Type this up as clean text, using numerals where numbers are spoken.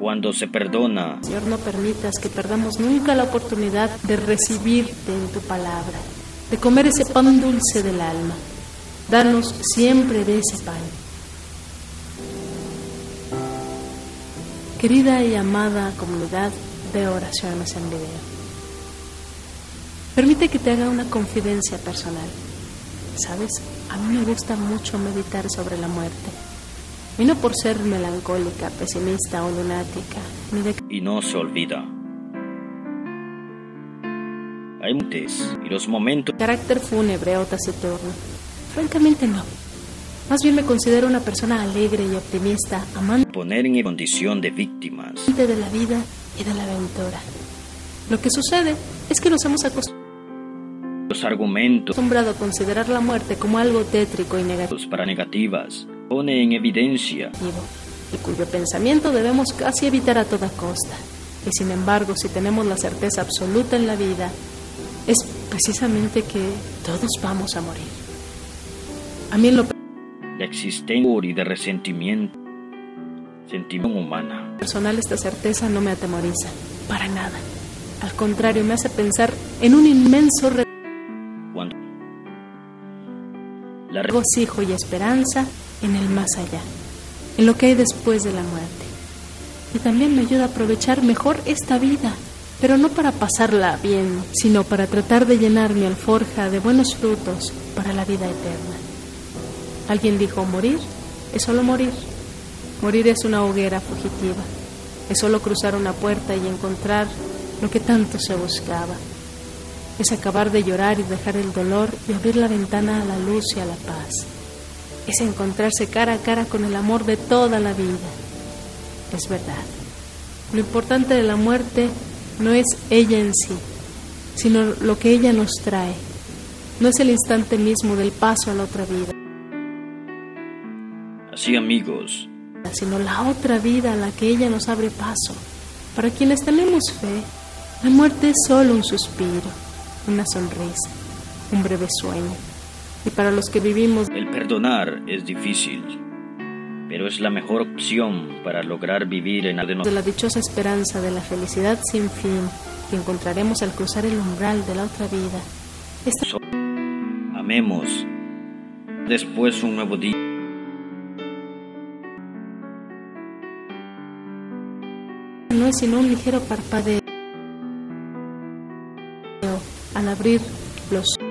Cuando se perdona, Señor, no permitas que perdamos nunca la oportunidad de recibirte en tu palabra, de comer ese pan dulce del alma. Danos siempre de ese pan. Querida y amada comunidad de oraciones en video, permite que te haga una confidencia personal. ¿Sabes? A mí me gusta mucho meditar sobre la muerte. Y no por ser melancólica, pesimista o lunática, ni de... y no se olvida. Hay muertes y los momentos... carácter fúnebre o taciturno. Francamente no. Más bien me considero una persona alegre y optimista, amante poner en condición de víctimas de la vida y de la aventura. Lo que sucede es que nos hemos los argumentos acostumbrado a considerar la muerte como algo tétrico y negativo, para negativas pone en evidencia y cuyo pensamiento debemos casi evitar a toda costa. Y sin embargo, si tenemos la certeza absoluta en la vida, es precisamente que todos vamos a morir. A mí en lo la existencia y de resentimiento, sentimiento humana. personal, esta certeza no me atemoriza, para nada. Al contrario, me hace pensar en un inmenso Cuando regocijo y esperanza en el más allá, en lo que hay después de la muerte. Y también me ayuda a aprovechar mejor esta vida, pero no para pasarla bien, sino para tratar de llenar mi alforja de buenos frutos para la vida eterna. Alguien dijo, morir es solo morir. Morir es una hoguera fugitiva. Es solo cruzar una puerta y encontrar lo que tanto se buscaba. Es acabar de llorar y dejar el dolor y abrir la ventana a la luz y a la paz. Es encontrarse cara a cara con el amor de toda la vida. Es verdad. Lo importante de la muerte no es ella en sí, sino lo que ella nos trae. No es el instante mismo del paso a la otra vida, así, amigos, sino la otra vida a la que ella nos abre paso. Para quienes tenemos fe, la muerte es solo un suspiro, una sonrisa, un breve sueño. Y para los que vivimos, el perdonar es difícil, pero es la mejor opción para lograr vivir en de la dichosa esperanza de la felicidad sin fin que encontraremos al cruzar el umbral de la otra vida. Amemos, después un nuevo día. No es sino un ligero parpadeo al abrir los